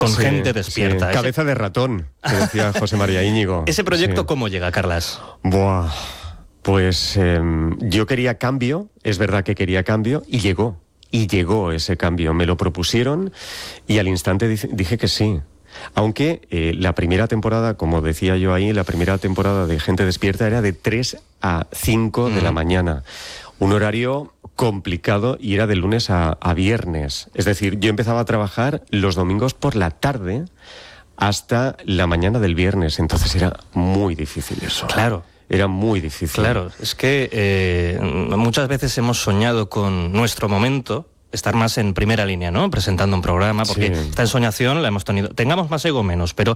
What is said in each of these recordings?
con gente despierta. Sí. Cabeza de ratón, que decía José María Íñigo. ¿Ese proyecto cómo llega, Carlas? Buah, pues yo quería cambio, es verdad que quería cambio, y llegó. Y llegó ese cambio. Me lo propusieron y al instante dije que sí. Aunque la primera temporada, como decía yo ahí, la primera temporada de Gente Despierta era de 3 a 5 de la mañana. Un horario complicado y era de lunes a viernes. Es decir, yo empezaba a trabajar los domingos por la tarde hasta la mañana del viernes. Entonces era muy difícil eso. Claro. Era muy difícil. Claro, es que muchas veces hemos soñado con nuestro momento, estar más en primera línea, ¿no? Presentando un programa, porque esta ensoñación la hemos tenido. Tengamos más ego o menos, pero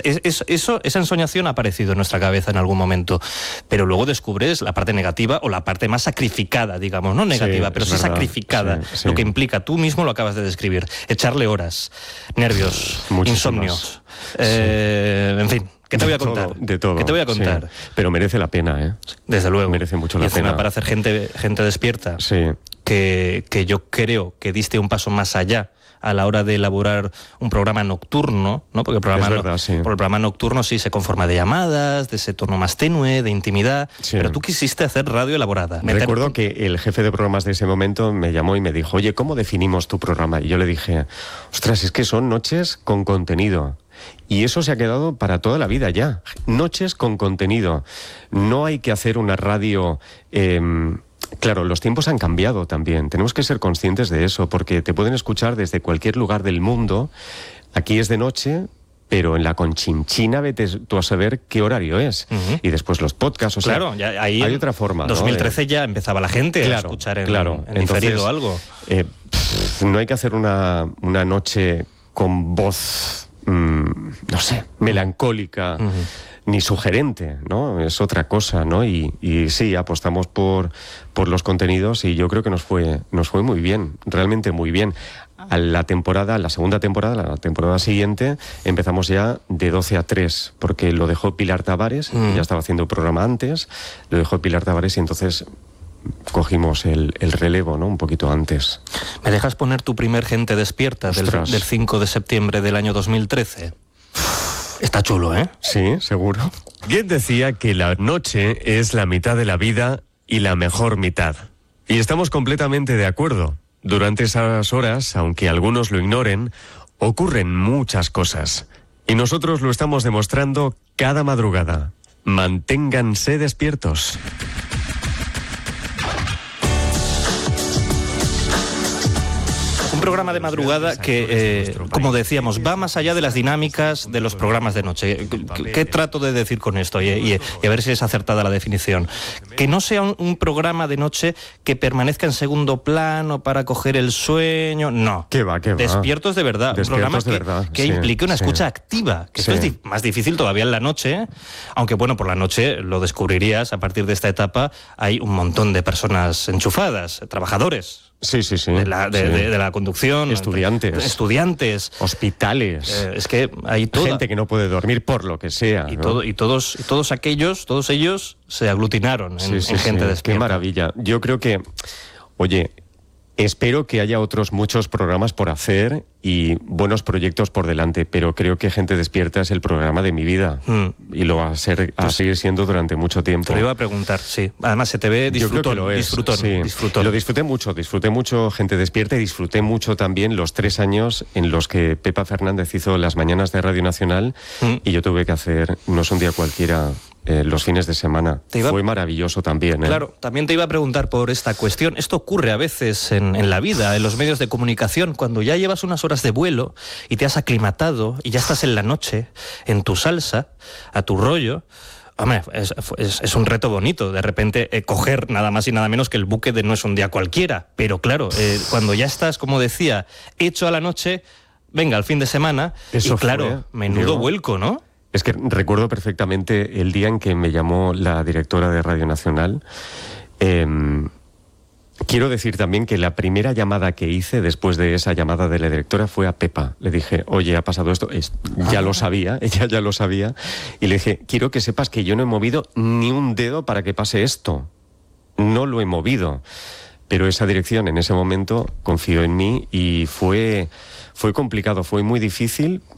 esa ensoñación ha aparecido en nuestra cabeza en algún momento. Pero luego descubres la parte negativa o la parte más sacrificada, digamos, no negativa, pero sí sacrificada. Lo que implica, tú mismo lo acabas de describir, echarle horas, nervios, insomnios, en fin. ¿Qué te voy a contar? De todo. ¿Qué te voy a contar? Sí. Pero merece la pena, ¿eh? Desde luego. Merece mucho la pena. Para hacer gente despierta, que yo creo que diste un paso más allá a la hora de elaborar un programa nocturno, ¿no? Porque el programa nocturno sí se conforma de llamadas, de ese tono más tenue, de intimidad, pero tú quisiste hacer radio elaborada. Recuerdo que el jefe de programas de ese momento me llamó y me dijo, oye, ¿cómo definimos tu programa? Y yo le dije, ostras, es que son noches con contenido. Y eso se ha quedado para toda la vida ya. Noches con contenido. No hay que hacer una radio... Claro, los tiempos han cambiado también. Tenemos que ser conscientes de eso, porque te pueden escuchar desde cualquier lugar del mundo. Aquí es de noche, pero en la Conchinchina vete tú a saber qué horario es. Y después los podcasts, o sea, claro, ya ahí hay otra forma. 2013 ya empezaba la gente a escuchar en diferido algo. No hay que hacer una noche con voz... no sé, melancólica, ni sugerente, ¿no? Es otra cosa, ¿no? Y sí, apostamos por los contenidos y yo creo que nos fue muy bien, realmente muy bien. La segunda temporada, la temporada siguiente, empezamos ya de 12 a 3, porque lo dejó Pilar Tavares, que ya estaba haciendo el programa antes, lo dejó Pilar Tavares y entonces... cogimos el relevo, ¿no? Un poquito antes. ¿Me dejas poner tu primer Gente Despierta del 5 de septiembre del año 2013? Está chulo, ¿eh? Sí, seguro. ¿Quién decía que la noche es la mitad de la vida y la mejor mitad? Y estamos completamente de acuerdo. Durante esas horas, aunque algunos lo ignoren, ocurren muchas cosas. Y nosotros lo estamos demostrando cada madrugada. Manténganse despiertos. Un programa de madrugada que, como decíamos, va más allá de las dinámicas de los programas de noche. ¿Qué trato de decir con esto? Y a ver si es acertada la definición. Que no sea un programa de noche que permanezca en segundo plano para coger el sueño. No. ¿Qué va? Despiertos de verdad. Despiertos un programa que implique una escucha activa. Que esto es más difícil todavía en la noche. Aunque, bueno, por la noche lo descubrirías a partir de esta etapa. Hay un montón de personas enchufadas, trabajadores. Sí. De la conducción. Estudiantes. Hospitales. Es que hay gente que no puede dormir por lo que sea. Y, ¿no? todos ellos se aglutinaron en Gente Despierta. Qué maravilla. Yo creo que, oye, espero que haya otros muchos programas por hacer y buenos proyectos por delante, pero creo que Gente Despierta es el programa de mi vida y lo va a seguir siendo durante mucho tiempo. Te lo iba a preguntar, sí. Además se te ve disfrutón. Lo disfruté mucho Gente Despierta y disfruté mucho también los 3 años en los que Pepa Fernández hizo las mañanas de Radio Nacional y yo tuve que hacer, no es un día cualquiera, los fines de semana. Fue maravilloso también. Claro, también te iba a preguntar por esta cuestión. Esto ocurre a veces en la vida, en los medios de comunicación, cuando ya llevas unas horas de vuelo y te has aclimatado y ya estás en la noche, en tu salsa, a tu rollo. Hombre, es un reto bonito, de repente coger nada más y nada menos que el buque de No es un día cualquiera. Pero claro, cuando ya estás, como decía, hecho a la noche, venga, al fin de semana, eso y claro, menudo vuelco, ¿no? Es que recuerdo perfectamente el día en que me llamó la directora de Radio Nacional. Quiero decir también que la primera llamada que hice después de esa llamada de la directora fue a Pepa. Le dije, oye, ha pasado esto. Ya lo sabía, ella ya lo sabía. Y le dije, quiero que sepas que yo no he movido ni un dedo para que pase esto. No lo he movido. Pero esa dirección en ese momento confió en mí y fue complicado, fue muy difícil